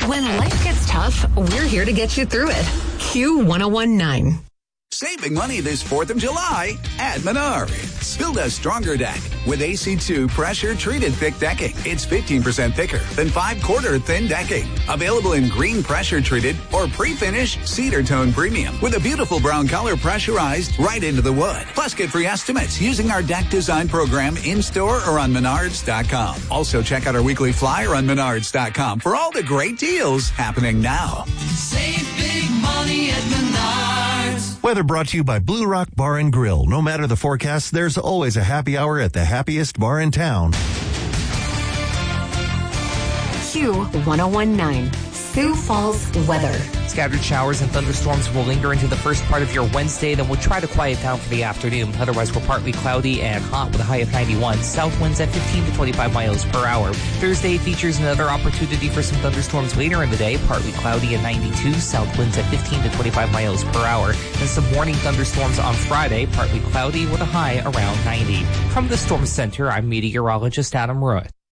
When life gets tough, we're here to get you through it. Q1019. Saving money this 4th of July at Menards. Build a stronger deck with AC2 pressure-treated thick decking. It's 15% thicker than 5/4 thin decking. Available in green pressure-treated or pre-finished cedar tone premium with a beautiful brown color pressurized right into the wood. Plus, get free estimates using our deck design program in-store or on Menards.com. Also, check out our weekly flyer on Menards.com for all the great deals happening now. Save big money at Menards. Weather brought to you by Blue Rock Bar and Grill. No matter the forecast, there's always a happy hour at the happiest bar in town. Q1019. Sioux Falls weather. Scattered showers and thunderstorms will linger into the first part of your Wednesday, then we'll try to quiet down for the afternoon. Otherwise, we're partly cloudy and hot with a high of 91. South winds at 15 to 25 miles per hour. Thursday features another opportunity for some thunderstorms later in the day. Partly cloudy at 92. South winds at 15 to 25 miles per hour. And some morning thunderstorms on Friday. Partly cloudy with a high around 90. From the Storm Center, I'm meteorologist Adam Root.